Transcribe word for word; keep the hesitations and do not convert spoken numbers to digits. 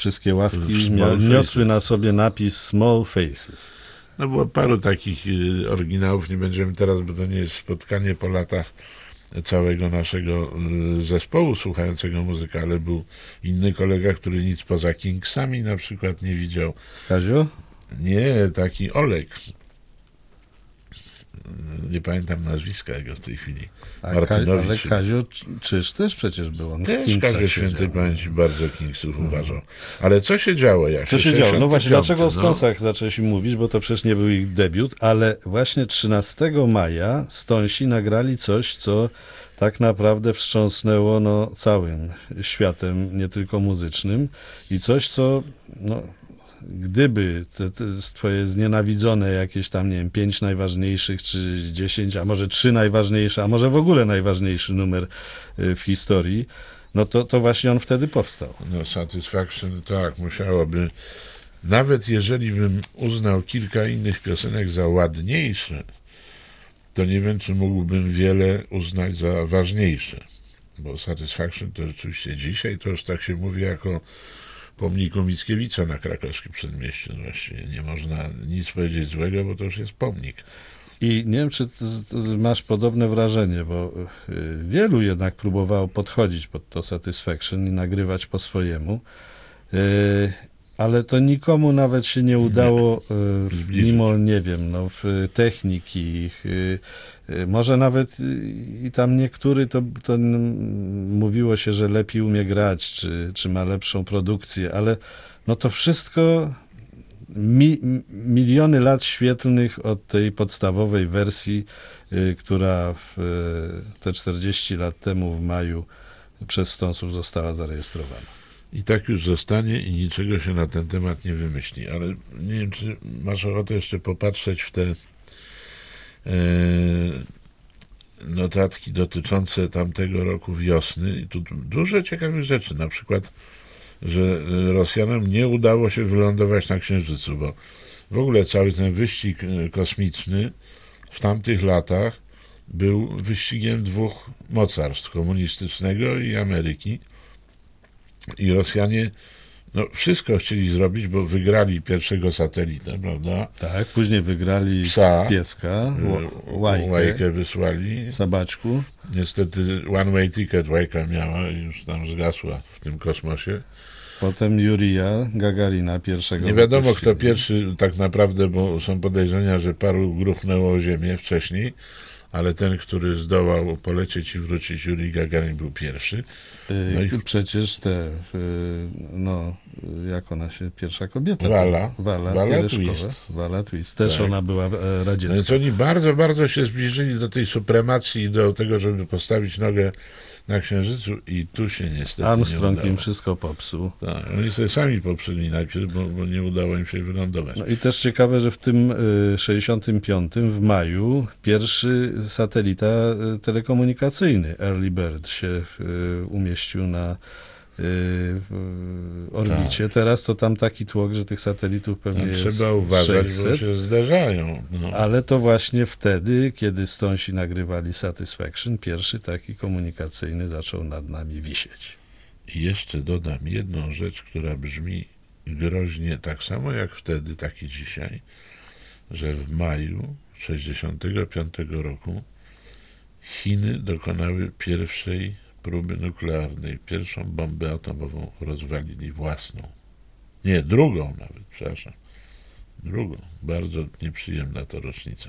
Wszystkie ławki Small mia- niosły Faces. na sobie napis Small Faces. No było paru takich y, oryginałów, nie będziemy teraz, bo to nie jest spotkanie po latach całego naszego y, zespołu słuchającego muzykę, ale był inny kolega, który nic poza Kingsami na przykład nie widział. Kaziu? Nie, taki Olek. Nie pamiętam nazwiska jego w tej chwili. A Ka- Martynowicz. ale Kaziu Czyż też przecież był. On w Też Kingsach Kazio siedział. Świętej Pamięci bardzo Kingsów uważał. Ale co się działo? Jak Co się działo? No właśnie, dlaczego o no, Stonesach zaczęliśmy mówić, bo to przecież nie był ich debiut, ale właśnie trzynastego maja Stonesi nagrali coś, co tak naprawdę wstrząsnęło no, całym światem, nie tylko muzycznym i coś, co no, gdyby te, te twoje znienawidzone jakieś tam, nie wiem, pięć najważniejszych, czy dziesięć, a może trzy najważniejsze, a może w ogóle najważniejszy numer y, w historii, no to, to właśnie on wtedy powstał. No Satisfaction, tak, musiałoby. Nawet jeżeli bym uznał kilka innych piosenek za ładniejsze, to nie wiem, czy mógłbym wiele uznać za ważniejsze. Bo Satisfaction to rzeczywiście dzisiaj, to już tak się mówi jako pomniku Mickiewicza na krakowskim przedmieściu. Właściwie nie można nic powiedzieć złego, bo to już jest pomnik. I nie wiem, czy ty, ty masz podobne wrażenie, bo y, wielu jednak próbowało podchodzić pod to Satisfaction i nagrywać po swojemu, y, ale to nikomu nawet się nie udało, y, Zbliżyć. mimo, nie wiem, no, w techniki, y, y, może nawet y, i tam niektóry to, to n- mówiło się, że lepiej umie grać, czy, czy ma lepszą produkcję, ale no to wszystko Mi, miliony lat świetlnych od tej podstawowej wersji, y, która w, y, te czterdzieści lat temu w maju przez Stonesów została zarejestrowana. I tak już zostanie i niczego się na ten temat nie wymyśli. Ale nie wiem, czy masz ochotę jeszcze popatrzeć w te e, notatki dotyczące tamtego roku wiosny. I tu dużo ciekawych rzeczy. Na przykład, że Rosjanom nie udało się wylądować na Księżycu, bo w ogóle cały ten wyścig kosmiczny w tamtych latach był wyścigiem dwóch mocarstw, komunistycznego i Ameryki. I Rosjanie no, wszystko chcieli zrobić, bo wygrali pierwszego satelitę, prawda? Tak, później wygrali Psa, pieska, ł- łajkę, łajkę, wysłali. sabaczku. Niestety one way ticket łajka miała i już tam zgasła w tym kosmosie. Potem Jurija Gagarina pierwszego. Nie wiadomo, kto wypuścili. pierwszy tak naprawdę, bo są podejrzenia, że paru gruchnęło o ziemię wcześniej, ale ten, który zdołał polecieć i wrócić, Jurij Gagarin, był pierwszy. No Y, i Przecież te, y, no, y, jak ona się, pierwsza kobieta. Wala. Wala, Wala Tereszkowa. Twist. Wala Twist. Też Tak. ona była e, no radziecka. więc oni bardzo, bardzo się zbliżyli do tej supremacji, do tego, żeby postawić nogę na Księżycu i tu się niestety Armstrong nie im udało. wszystko popsuł. Tak, oni sobie sami poprzeli najpierw, bo, bo nie udało im się wylądować. No i też ciekawe, że w tym y, sześćdziesiątym piątym w maju pierwszy satelita y, telekomunikacyjny Early Bird się y, umieścił na y, w orbicie. Tak. Teraz to tam taki tłok, że tych satelitów pewnie Tam jest trzeba uważać, sześćset. bo się zdarzają. No. Ale to właśnie wtedy, kiedy Stonesi nagrywali Satisfaction, pierwszy taki komunikacyjny zaczął nad nami wisieć. I jeszcze dodam jedną rzecz, która brzmi groźnie tak samo jak wtedy, tak i dzisiaj, że w maju sześćdziesiątego piątego roku Chiny dokonały pierwszej próby nuklearnej. Pierwszą bombę atomową rozwalili własną. Nie, drugą nawet, przepraszam. Drugą. Bardzo nieprzyjemna to rocznica.